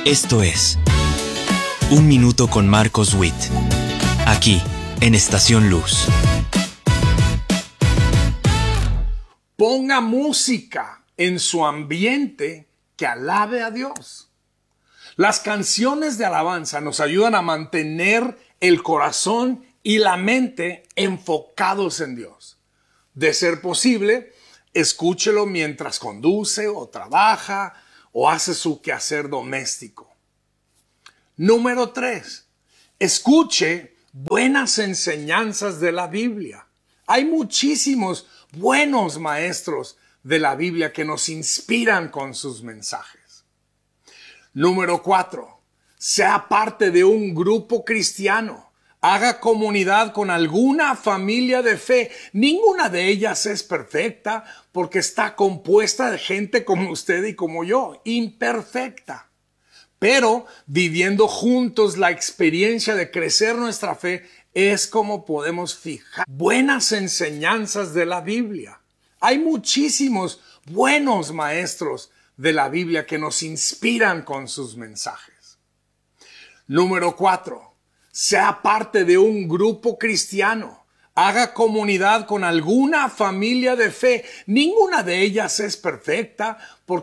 Esto es Un Minuto con Marcos Witt, aquí en Estación Luz. Ponga música en su ambiente que alabe a Dios. Las canciones de alabanza nos ayudan a mantener el corazón y la mente enfocados en Dios. De ser posible, escúchelo mientras conduce o trabaja o hace su quehacer doméstico. Número 3. Escuche buenas enseñanzas de la Biblia. Hay muchísimos buenos maestros de la Biblia que nos inspiran con sus mensajes. Número 4. Sea parte de un grupo cristiano. Haga comunidad con alguna familia de fe. Ninguna de ellas es perfecta porque está compuesta de gente como usted y como yo, imperfecta. Pero viviendo juntos la experiencia de crecer nuestra fe es como podemos fijar buenas enseñanzas de la Biblia. Hay muchísimos buenos maestros de la Biblia que nos inspiran con sus mensajes. Número 4. Sea parte de un grupo cristiano. Haga comunidad con alguna familia de fe. Ninguna de ellas es perfecta porque